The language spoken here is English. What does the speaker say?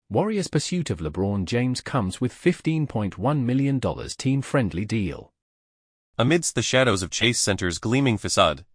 Warriors' pursuit of LeBron James comes with $15.1 million team-friendly deal. Amidst the shadows of Chase Center's gleaming facade,